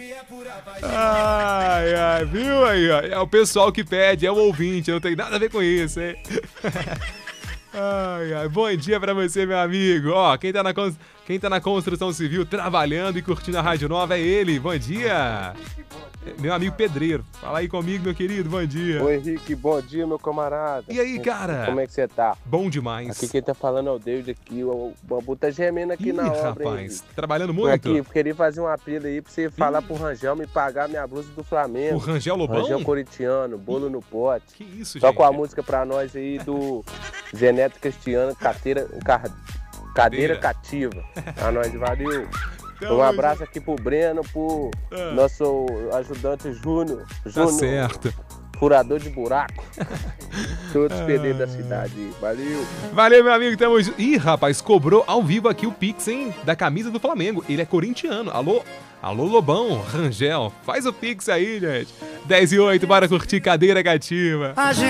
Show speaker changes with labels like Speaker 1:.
Speaker 1: Ai, ai, viu aí, ó? É o pessoal que pede, é o ouvinte, não tem nada a ver com isso, hein? Ai, ai, bom dia pra você, meu amigo. Ó, quem tá na construção civil trabalhando e curtindo a Rádio Nova é ele. Bom dia. Meu amigo pedreiro. Fala aí comigo, meu querido. Bom dia.
Speaker 2: Oi, Henrique. Bom dia, meu camarada.
Speaker 1: E aí, cara?
Speaker 2: Como é que você tá?
Speaker 1: Bom demais.
Speaker 2: Aqui quem tá falando é o David aqui. O bambu tá gemendo aqui na obra,
Speaker 1: rapaz.
Speaker 2: Hein,
Speaker 1: trabalhando muito?
Speaker 2: Aqui, queria fazer um apelo aí pra você falar pro Rangel me pagar minha blusa do Flamengo.
Speaker 1: O Rangel Lobão?
Speaker 2: Rangel Corintiano, bolo no pote.
Speaker 1: Que isso, gente?
Speaker 2: Toca uma música pra nós aí do Zeneto Cristiano, Cadeira Cativa. Pra nós, valeu. Um abraço aqui pro Breno, pro nosso ajudante Júnior.
Speaker 1: Tá certo.
Speaker 2: Furador de buraco. Todos os pedreiros da cidade. Valeu.
Speaker 1: Valeu, meu amigo. Tamo junto. Ih, rapaz, cobrou ao vivo aqui o Pix, hein? Da camisa do Flamengo. Ele é corintiano. Alô? Alô, Lobão, Rangel. Faz o Pix aí, gente. 10 e 8, bora curtir Cadeira Cativa.